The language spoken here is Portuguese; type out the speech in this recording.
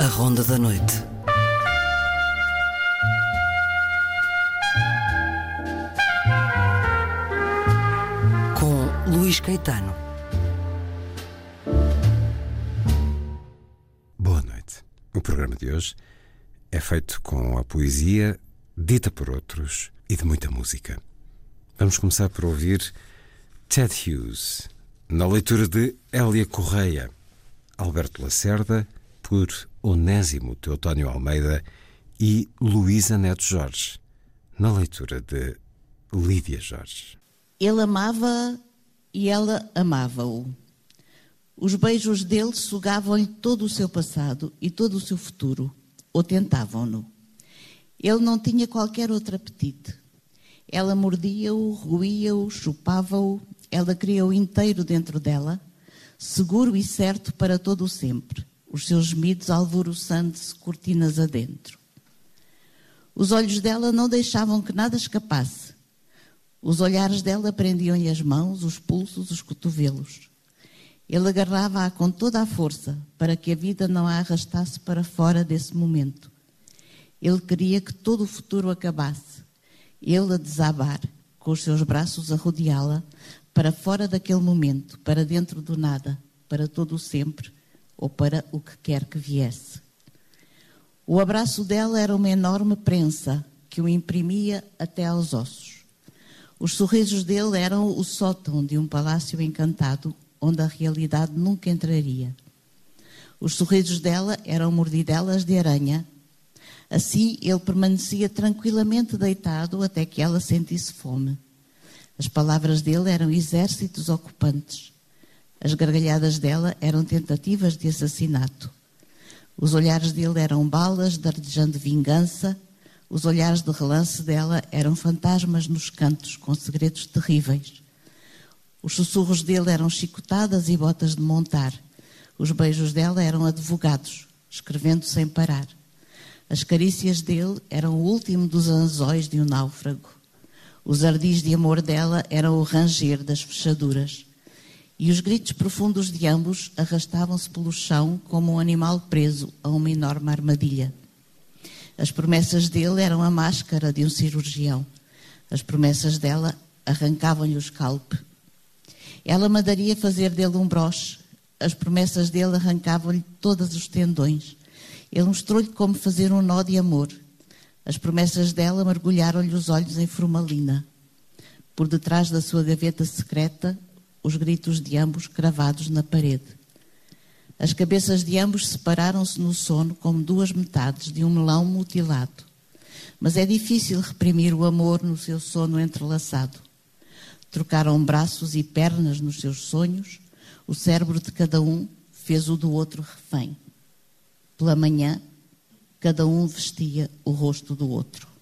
A Ronda da Noite. Com Luís Caetano. Boa noite. O programa de hoje é feito com a poesia dita por outros e de muita música. Vamos começar por ouvir Ted Hughes, na leitura de Hélia Correia, Alberto Lacerda, por Onésimo Teotónio Almeida e Luísa Neto Jorge, na leitura de Lídia Jorge. Ele amava e ela amava-o. Os beijos dele sugavam-lhe todo o seu passado e todo o seu futuro, ou tentavam-no. Ele não tinha qualquer outro apetite. Ela mordia-o, roía-o, chupava-o, ela queria-o inteiro dentro dela, seguro e certo para todo o sempre, os seus gemidos alvoroçando-se cortinas adentro. Os olhos dela não deixavam que nada escapasse. Os olhares dela prendiam-lhe as mãos, os pulsos, os cotovelos. Ele agarrava-a com toda a força para que a vida não a arrastasse para fora desse momento. Ele queria que todo o futuro acabasse. Ele a desabar, com os seus braços a rodeá-la, para fora daquele momento, para dentro do nada, para todo o sempre, ou para o que quer que viesse. O abraço dela era uma enorme prensa que o imprimia até aos ossos. Os sorrisos dele eram o sótão de um palácio encantado, onde a realidade nunca entraria. Os sorrisos dela eram mordidelas de aranha. Assim, ele permanecia tranquilamente deitado até que ela sentisse fome. As palavras dele eram exércitos ocupantes. As gargalhadas dela eram tentativas de assassinato. Os olhares dele eram balas dardejando vingança. Os olhares de relance dela eram fantasmas nos cantos com segredos terríveis. Os sussurros dele eram chicotadas e botas de montar. Os beijos dela eram advogados, escrevendo sem parar. As carícias dele eram o último dos anzóis de um náufrago. Os ardis de amor dela eram o ranger das fechaduras. E os gritos profundos de ambos arrastavam-se pelo chão como um animal preso a uma enorme armadilha. As promessas dele eram a máscara de um cirurgião. As promessas dela arrancavam-lhe o scalpe. Ela mandaria fazer dele um broche. As promessas dele arrancavam-lhe todos os tendões. Ele mostrou-lhe como fazer um nó de amor. As promessas dela mergulharam-lhe os olhos em formalina. Por detrás da sua gaveta secreta, os gritos de ambos cravados na parede. As cabeças de ambos separaram-se no sono como duas metades de um melão mutilado. Mas é difícil reprimir o amor no seu sono entrelaçado. Trocaram braços e pernas nos seus sonhos. O cérebro de cada um fez o do outro refém. Pela manhã, cada um vestia o rosto do outro.